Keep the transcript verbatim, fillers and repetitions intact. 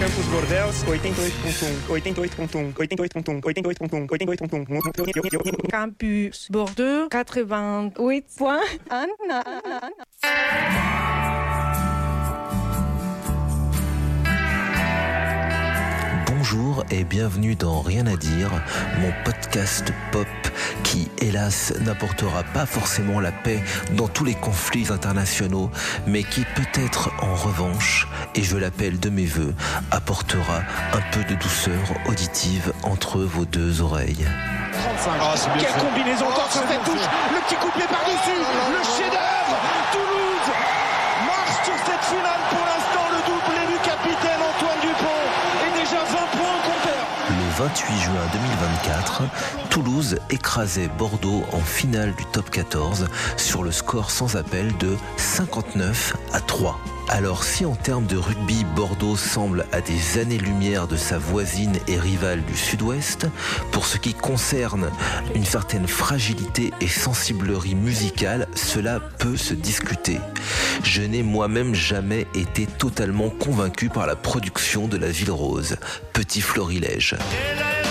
Campus Bordeaux, oitenta e oito ponto um, oitenta e oito ponto um, oitenta e oito ponto um, oitenta e oito ponto um, oitenta e oito ponto um. Campus Bordeaux, quatre-vingt-huit point un. Bonjour et bienvenue dans Rien à dire, mon podcast pop qui, hélas, n'apportera pas forcément la paix dans tous les conflits internationaux, mais qui peut-être en revanche, et je l'appelle de mes voeux, apportera un peu de douceur auditive entre vos deux oreilles. trente-cinq. Oh, quelle fait. combinaison oh, dans cette touche, le petit coup de pied par-dessus, oh, le chef-d'œuvre. Toulouse marche sur cette finale pour l'instant. Le doublé du capitaine Antoine Dupont est déjà vingt points au compteur. Le vingt-huit juin deux mille vingt-quatre, Toulouse écrasait Bordeaux en finale du top quatorze sur le score sans appel de cinquante-neuf à trois. Alors si en termes de rugby, Bordeaux semble à des années-lumière de sa voisine et rivale du Sud-Ouest, pour ce qui concerne une certaine fragilité et sensiblerie musicale, cela peut se discuter. Je n'ai moi-même jamais été totalement convaincu par la production de La Ville Rose. Petit florilège.